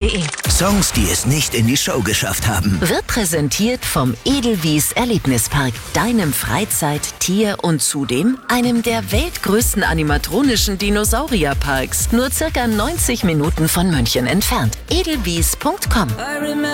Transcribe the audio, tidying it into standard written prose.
edelwies.de. Songs, die es nicht in die Show geschafft haben. Wird präsentiert vom Edelwies Erlebnispark, deinem Freizeit-, Tier- und zudem einem der weltgrößten animatronischen Dinosaurierparks. Nur circa 90 Minuten von München entfernt. edelwies.com